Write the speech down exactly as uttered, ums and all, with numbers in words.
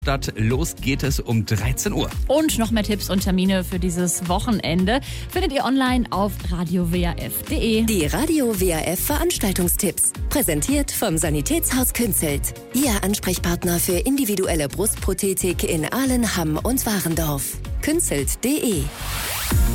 Stadt. Los geht es um dreizehn Uhr. Und noch mehr Tipps und Termine für dieses Wochenende findet ihr online auf radio w a f punkt d e. Die Radio W A F Veranstaltungstipps. Präsentiert vom Sanitätshaus Künzelt. Ihr Ansprechpartner für individuelle Brustprothetik in Ahlen, Hamm und Warendorf. künzelt punkt d e